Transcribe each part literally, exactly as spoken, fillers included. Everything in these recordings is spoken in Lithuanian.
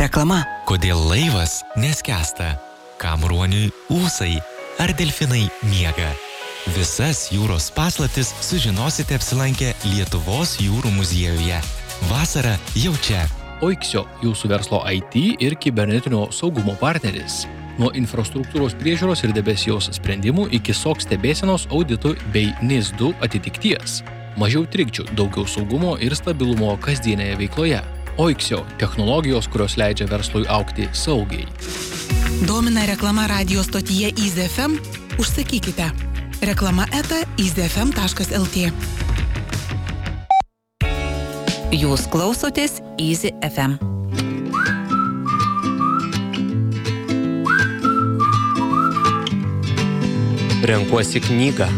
Reklama. Kodėl laivas neskęsta? Kam ruoniui ūsai? Ar delfinai miega? Visas jūros paslaptis sužinosite apsilankę Lietuvos jūrų muziejuje. Vasara jau čia. Oiksio, jūsų verslo I T ir kibernetinio saugumo partneris. Nuo infrastruktūros priežiūros ir debesijos sprendimų iki S O C stebėsenos auditų bei N I S du atitikties. Mažiau trikdžių, daugiau saugumo ir stabilumo kasdienėje veikloje. Oiksio – technologijos, kurios leidžia verslui augti saugiai. Domina reklama radio stotyje Easy F M? Užsakykite. Reklama eta easyfm taškas lt. Jūs klausotės Easy F M. Renkuosi knygą.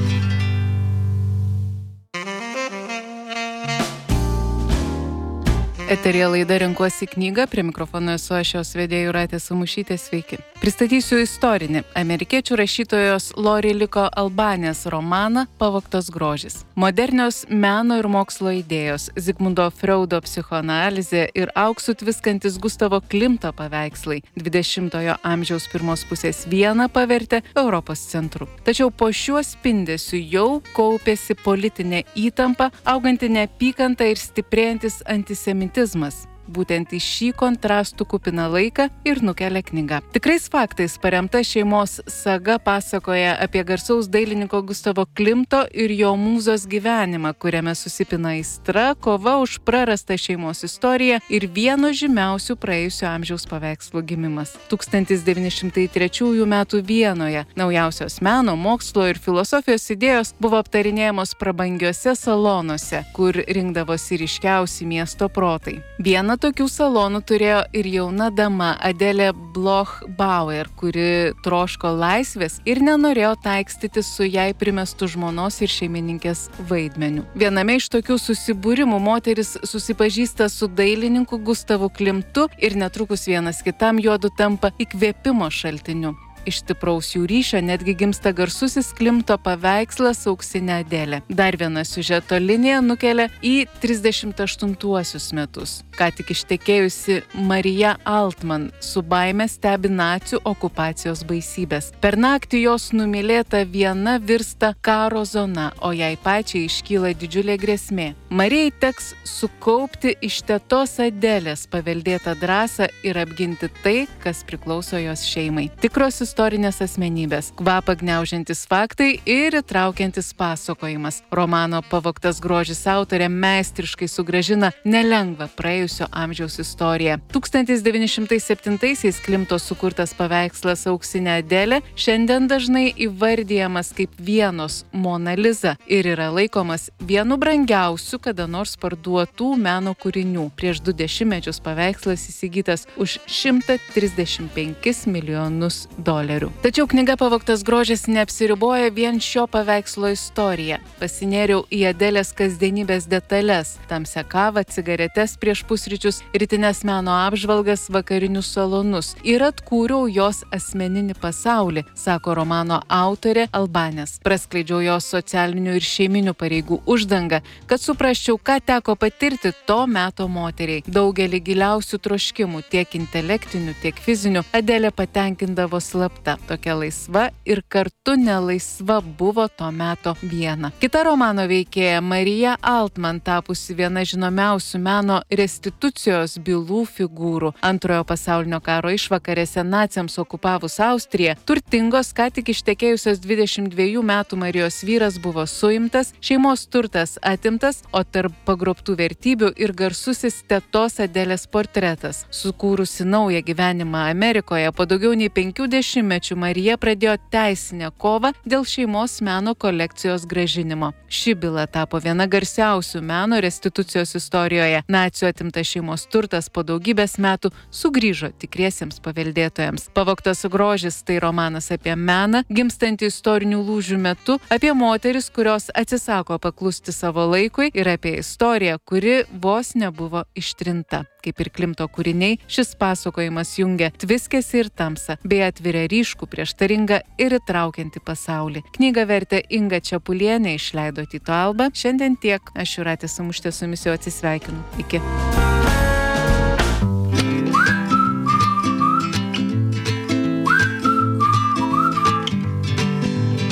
Eterija laida Renkuosi knygą, prie mikrofono esu aš jos vedėja Jūratė Samušytė, sveiki. Pristatysiu istorinį amerikiečių rašytojos Lori Liko Albanės romaną Pavogtas grožis. Modernios meno ir mokslo idėjos, Zigmundo Freudo psichoanalizė ir auksu tviskantis Gustavo Klimto paveikslai dvidešimtojo amžiaus pirmos pusės Vieną pavertė Europos centru. Tačiau po šiuo spindesiu jau kaupėsi politinė įtampa, auganti neapykanta ir stiprėjantis antisemitizmas. Būtent į šį kontrastų kupiną laiką ir nukelia knyga. Tikrais faktais paremta šeimos saga pasakoja apie garsaus dailininko Gustavo Klimto ir jo mūzos gyvenimą, kuriame susipina aistra, kova už prarastą šeimos istoriją ir vieno žymiausių praėjusio amžiaus paveikslų gimimas. tūkstantis devyni šimtai trečiųjų metų Vienoje naujausios meno, mokslo ir filosofijos idėjos buvo aptarinėjamos prabangiuose salonuose, kur rinkdavosi ryškiausi miesto protai. Vieną tokių salonų turėjo ir jauna dama Adelė Bloch-Bauer, kuri troško laisvės ir nenorėjo taikstytis su jai primestu žmonos ir šeimininkės vaidmeniu. Viename iš tokių susibūrimų moteris susipažįsta su dailininku Gustavu Klimtu ir netrukus vienas kitam juodu tampa įkvėpimo šaltiniu. Iš stipraus jų ryšio netgi gimsta garsusis Klimto paveikslas Auksinė Adelė. Dar viena siužeto linija nukelia į trisdešimt aštuntuosius metus. Ką tik ištekėjusi Marija Altman su baime stebi nacių okupacijos baisybės. Per naktį jos numylėta Viena virsta karo zona, o jai pačiai iškyla didžiulė grėsmė. Marijai teks sukaupti iš tetos Adelės paveldėtą drąsą ir apginti tai, kas priklauso jos šeimai. Tikros istorinės asmenybės, kvapą gniaužiantis faktai ir įtraukiantis pasakojimas. Romano Pavogtas grožis autorė meistriškai sugrąžina nelengvą praėjusio amžiaus istoriją. tūkstantis devyni šimtai septintaisiais Klimto sukurtas paveikslas Auksinė Adelė šiandien dažnai įvardijamas kaip Vienos Mona Lisa ir yra laikomas vienu brangiausių kada nors parduotų meno kūrinių. Prieš du dešimtmečius paveikslas įsigytas už šimtą trisdešimt penkis milijonus dolerių. Tačiau knyga Pavogtas grožis neapsiriboja vien šio paveikslo istorija. Pasinėriau į Adelės kasdienybės detalės, tamsią kavą, cigaretes prieš pusryčius, rytinės meno apžvalgas, vakarinius salonus ir atkūriau jos asmeninį pasaulį, sako romano autorė Albanės. Praskleidžiau jos socialinių ir šeiminių pareigų uždangą, kad suprasčiau, ką teko patirti to meto moteriai. Daugelį giliausių troškimų, tiek intelektinių, tiek fizinių, Adelė patenkindavo slapta. Tokia laisva ir kartu nelaisva buvo to meto Viena. Kita romano veikėja Marija Altman, tapusi viena žinomiausių meno restitucijos bylų figūrų. Antrojo pasaulinio karo išvakarėse naciams okupavus Austriją, turtingos, ką tik ištekėjusios dvidešimt dviejų metų Marijos vyras buvo suimtas, šeimos turtas atimtas, o tarp pagrobtų vertybių ir garsusis tetos Adelės portretas. Sukūrusi naują gyvenimą Amerikoje, po daugiau nei penkių dešimtmečių Marija pradėjo teisinę kovą dėl šeimos meno kolekcijos grąžinimo. Ši byla tapo viena garsiausių meno restitucijos istorijoje. Nacių atimtas šeimos turtas po daugybės metų sugrįžo tikriesiems paveldėtojams. Pavogtas grožis tai romanas apie meną, gimstantį istorinių lūžių metu, apie moteris, kurios atsisako paklusti savo laikui ir apie istoriją, kuri vos nebuvo ištrinta. Kaip ir Klimto kūriniai, šis pasakojimas jungia tviskesį ir tamsą, bei atveria ryškų, prieštaringą ir įtraukiantį pasaulį. Knygą vertė Inga Čepulienė, išleido Tyto Alba. Šiandien tiek. Aš Jūratė Samušytė su jumis jau atsisveikinu. Iki.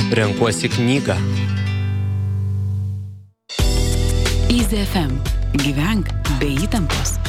Renkuosi knygą. Easy F M. Gyvenk be įtampos.